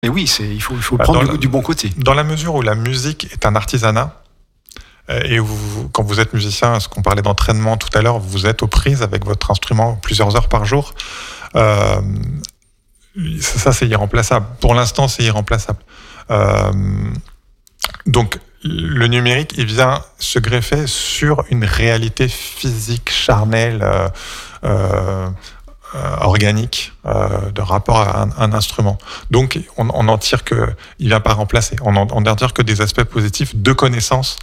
Mais oui, il faut le prendre du bon côté. Dans la mesure où la musique est un artisanat, et quand vous êtes musicien, ce qu'on parlait d'entraînement tout à l'heure, vous êtes aux prises avec votre instrument plusieurs heures par jour. Ça, c'est irremplaçable. Pour l'instant, c'est irremplaçable. Donc, le numérique, il vient se greffer sur une réalité physique, charnelle, organique, de rapport à un instrument. Donc, on n'en tire que, il vient pas remplacer. On n'en tire que des aspects positifs de connaissance,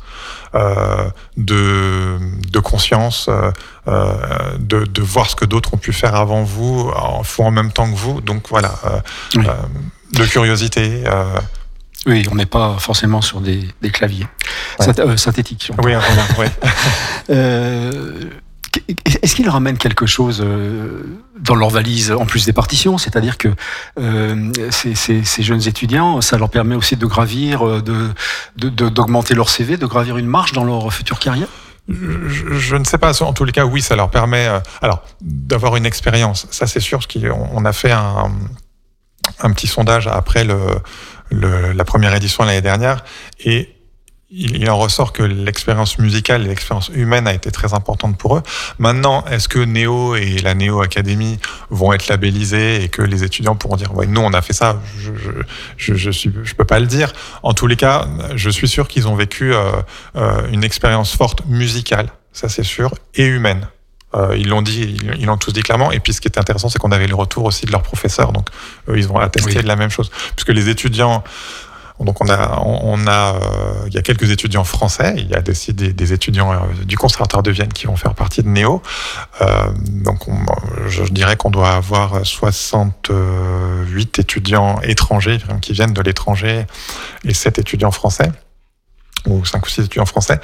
de conscience, de voir ce que d'autres ont pu faire avant vous, en même temps que vous. Donc voilà, de curiosité. Oui, on n'est pas forcément sur des claviers synthétiques. Oui, oui. Est-ce qu'ils ramènent quelque chose dans leur valise, en plus des partitions? C'est-à-dire que ces jeunes étudiants, ça leur permet aussi de gravir, d'augmenter leur CV, de gravir une marche dans leur future carrière? Je ne sais pas. En tous les cas, oui, ça leur permet d'avoir une expérience. Ça, c'est sûr, parce qu'on a fait un petit sondage après la première édition l'année dernière, et il en ressort que l'expérience musicale et l'expérience humaine a été très importante pour eux. Maintenant, est-ce que Néo et la Néo Academy vont être labellisés et que les étudiants pourront dire ouais, nous on a fait ça? Je peux pas le dire. En tous les cas, je suis sûr qu'ils ont vécu une expérience forte musicale, ça c'est sûr, et humaine. Ils l'ont dit, ils l'ont tous dit clairement. Et puis ce qui est intéressant, c'est qu'on avait le retour aussi de leurs professeurs. Donc ils ont attesté de la même chose, puisque les étudiants. Donc il y a quelques étudiants français, il y a des étudiants du Conservatoire de Vienne qui vont faire partie de Néo. Donc je dirais qu'on doit avoir 68 étudiants étrangers qui viennent de l'étranger et 7 étudiants français, ou 5 ou 6 étudiants français.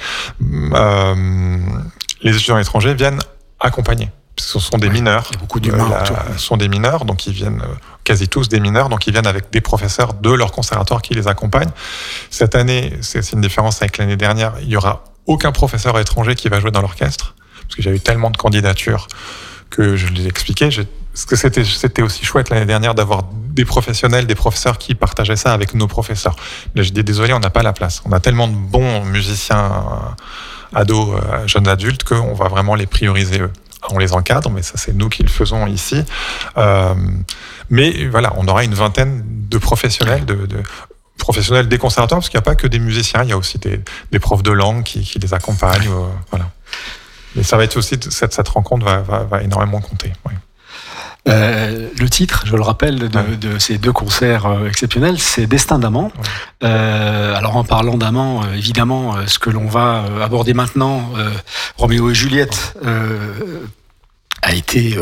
Les étudiants étrangers viennent accompagner. Ce sont des mineurs. Il y a beaucoup d'humains autour. Sont des mineurs, donc ils viennent quasi tous des mineurs, donc ils viennent avec des professeurs de leur conservatoire qui les accompagnent. Cette année, c'est une différence avec l'année dernière. Il y aura aucun professeur étranger qui va jouer dans l'orchestre, parce que j'ai eu tellement de candidatures que je les expliquais. Parce que c'était aussi chouette l'année dernière d'avoir des professeurs qui partageaient ça avec nos professeurs. Là, je dis désolé, on n'a pas la place. On a tellement de bons musiciens, ados, jeunes adultes, qu'on va vraiment les prioriser eux. On les encadre, mais ça c'est nous qui le faisons ici. Mais voilà, on aura une vingtaine de professionnels, de professionnels des conservatoires, parce qu'il n'y a pas que des musiciens, il y a aussi des profs de langue qui les accompagnent. Voilà. Mais ça va être aussi, cette rencontre va énormément compter. Oui. Le titre, je le rappelle, de ces deux concerts exceptionnels, c'est Destin d'amant. Ouais. Alors en parlant d'amant, évidemment, ce que l'on va aborder maintenant, Roméo et Juliette, a été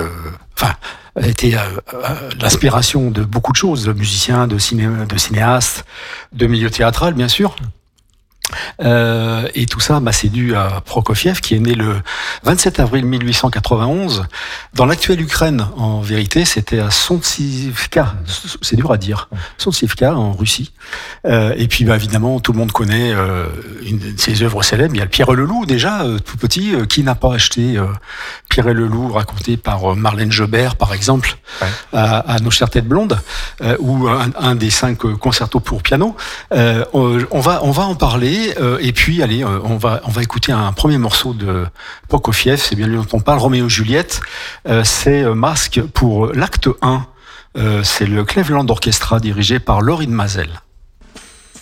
l'inspiration de beaucoup de choses, de musiciens, de cinéastes, de milieu théâtral, bien sûr. Et tout ça, c'est dû à Prokofiev, qui est né le 27 avril 1891 dans l'actuelle Ukraine. En vérité, c'était à Sontsivka, c'est dur à dire, Sontsivka en Russie. Et puis, évidemment, tout le monde connaît une de ses œuvres célèbres. Il y a le Pierre et le Loup, déjà, tout petit. Qui n'a pas acheté Pierre et le Loup, raconté par Marlène Jobert, par exemple, à Nos chères têtes blondes, ou un des 5 concertos pour piano. On va en parler. Et puis, allez, on va écouter un premier morceau de Prokofiev, c'est bien lui dont on parle, Roméo et Juliette. C'est Masque pour l'acte 1. C'est le Cleveland Orchestra dirigé par Lorin Maazel.